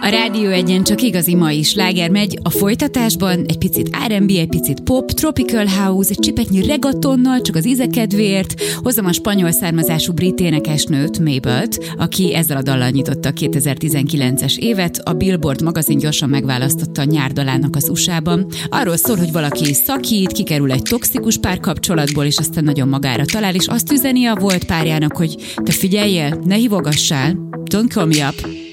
A Rádió Egyen csak igazi mai sláger megy, a folytatásban egy picit R&B, egy picit pop, tropical house, egy csipetnyi regatonnal, csak az íze kedvéért. Hozom a spanyol származású brit énekesnőt, Mabelt, aki ezzel a dallal nyitotta a 2019-es évet. A Billboard magazin gyorsan megválasztotta a nyárdalának az USA-ban. Arról szól, hogy valaki szakít, kikerül egy toxikus párkapcsolatból, és aztán nagyon magára talál, és azt üzeni a volt párjának, hogy te figyeljél, ne hívogassál, don't call me up.